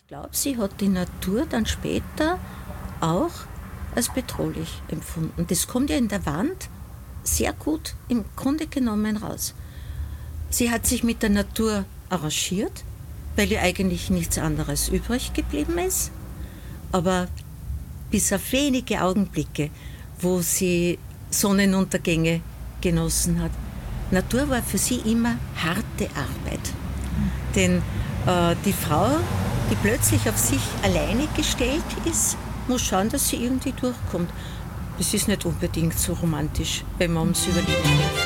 Ich glaube, sie hat die Natur dann später auch als bedrohlich empfunden. Das kommt ja in der Wand sehr gut im Grunde genommen raus. Sie hat sich mit der Natur arrangiert, weil ihr eigentlich nichts anderes übrig geblieben ist. Aber bis auf wenige Augenblicke, wo sie Sonnenuntergänge genossen hat. Natur war für sie immer harte Arbeit. Denn die Frau, die plötzlich auf sich alleine gestellt ist, muss schauen, dass sie irgendwie durchkommt. Das ist nicht unbedingt so romantisch, wenn man ums Überleben kämpft.